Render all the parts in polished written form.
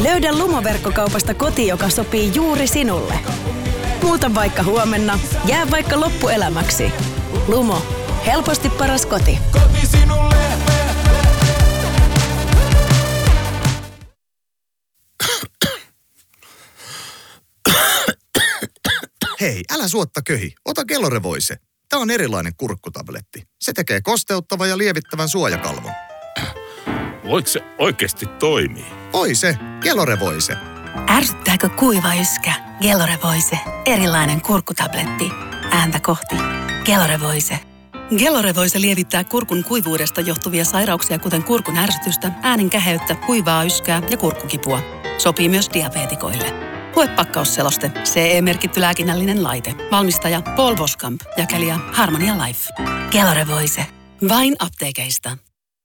Löydä Lumo-verkkokaupasta koti, joka sopii juuri sinulle. Muuta vaikka huomenna, jää vaikka loppuelämäksi. Lumo. Helposti paras koti. Koti sinulle. Hei, älä suotta köhi. Ota Gellorevoise. Tämä on erilainen kurkkutabletti. Se tekee kosteuttavan ja lievittävän suojakalvon. Voiko se oikeasti toimii? Oi se, Gellorevoise. Ärsyttääkö kuiva yskä? Gellorevoise. Erilainen kurkkutabletti. Ääntä kohti. Gellorevoise. Gellorevoise lievittää kurkun kuivuudesta johtuvia sairauksia, kuten kurkun ärsytystä, äänen käheyttä, kuivaa yskää ja kurkkukipua. Sopii myös diabeetikoille. Lue pakkausseloste. CE-merkitty lääkinnällinen laite. Valmistaja Paul Voskamp. Jakelija Harmonia Life. Gellorevoise. Vain apteekeista.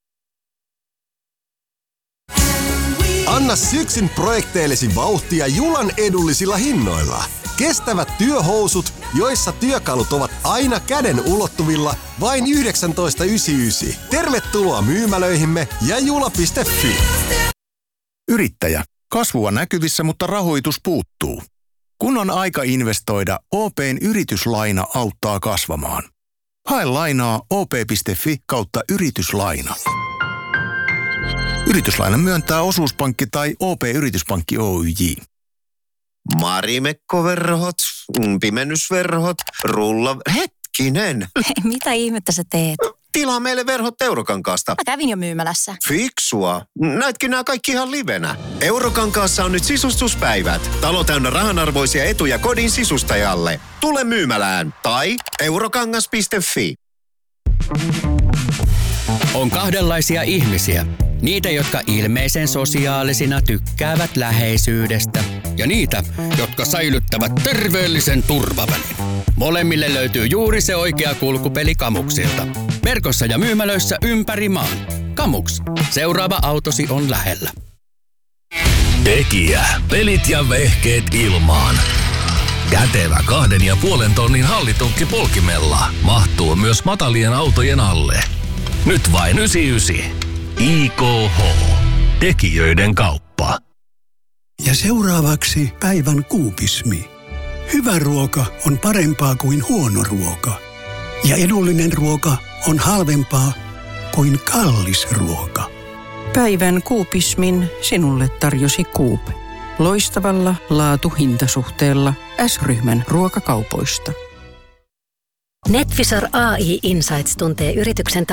Anna syksyn projekteillesi vauhtia Julan edullisilla hinnoilla. Kestävät työhousut, joissa työkalut ovat aina käden ulottuvilla, vain 19,99. Tervetuloa myymälöihimme ja jula.fi. Yrittäjä. Kasvua näkyvissä, mutta rahoitus puuttuu. Kun on aika investoida, OP:n yrityslaina auttaa kasvamaan. Hae lainaa op.fi/yrityslaina. Yrityslainan myöntää osuuspankki tai OP-yrityspankki Oyj. Marimekkoverhot, pimennysverhot, Hetkinen! Mitä ihmettä sä teet? Tilaa meille verhot Eurokankaasta. Mä kävin jo myymälässä. Fiksua. Näetkin nämä kaikki ihan livenä. Eurokankaassa on nyt sisustuspäivät. Talo täynnä rahanarvoisia etuja kodin sisustajalle. Tule myymälään tai eurokangas.fi. On kahdenlaisia ihmisiä. Niitä, jotka ilmeisen sosiaalisina tykkäävät läheisyydestä. Ja niitä, jotka säilyttävät terveellisen turvavälin. Molemmille löytyy juuri se oikea kulkupeli Kamuksilta. Verkossa ja myymälöissä ympäri maan. Kamuks. Seuraava autosi on lähellä. Tekijä, pelit ja vehkeet ilmaan. Kätevä 2,5 tonnin hallitukki polkimella mahtuu myös matalien autojen alle. Nyt vain 99. IKH. Tekijöiden kauppa. Ja seuraavaksi päivän kuupismi. Hyvä ruoka on parempaa kuin huono ruoka. Ja edullinen ruoka on halvempaa kuin kallis ruoka. Päivän kuupismin sinulle tarjosi Coop. Loistavalla laatu-hintasuhteella S-ryhmän ruokakaupoista. NetVisor AI Insights tuntee yrityksen